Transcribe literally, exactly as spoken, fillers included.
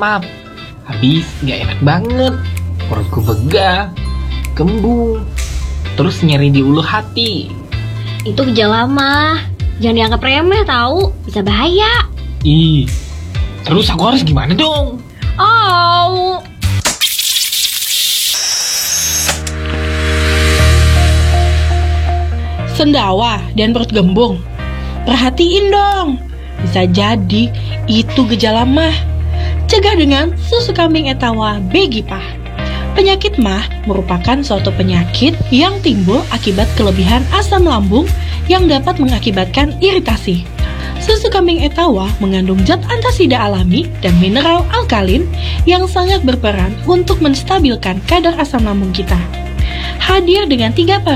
maaf. Habis gak enak banget. Perutku begah, kembung, terus nyeri di ulu hati. Itu gejala mah. Jangan dianggap remeh tahu, bisa bahaya. Ih, terus aku harus gimana dong? Oh. Sendawa dan perut gembung. Perhatiin dong. Bisa jadi itu gejala mah. Cegah dengan susu kambing etawa Begipah. Penyakit mah merupakan suatu penyakit yang timbul akibat kelebihan asam lambung yang dapat mengakibatkan iritasi. Susu kambing etawa mengandung zat antasida alami dan mineral alkalin yang sangat berperan untuk menstabilkan kadar asam lambung kita. Hadir dengan tiga